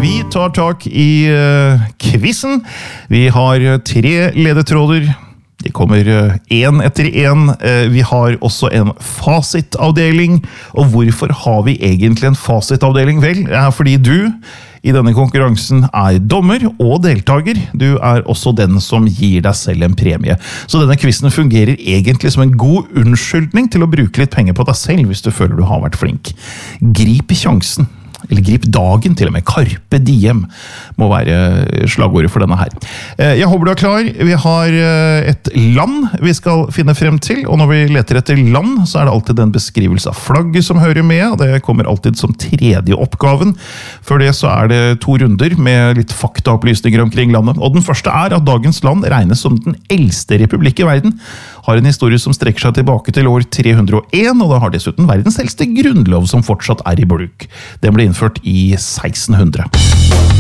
Vi tar tak i quizzen. Vi har 3 ledetråder. De kommer en etter en. Vi har også en fasitavdeling. Og hvorfor har vi egentlig en fasitavdeling? Vel, det er fordi du i denne konkurransen er dommer og deltager. Du er også den som gir deg selv en premie. Så denne quizzen fungerer egentlig som en god unnskyldning til å bruke litt penger på deg selv hvis du føler du har vært flink. Grip sjansen. Eller grip dagen til og med. Carpe diem må være slagordet for denne her. Jeg håper du er klar. Vi har et land vi skal finne frem til, og når vi leter etter land, så er det alltid en beskrivelse av flagget som hører med, og det kommer alltid som 3. oppgaven. Før det så er det 2 runder med litt faktaopplysninger omkring landet, og den første er at dagens land regnes som den eldste republikk i verden, har en historie som strekker seg tilbake til år 301, og det har dessuten verdens eldste grunnlov som fortsatt er i bruk. Den ble innført i 1600.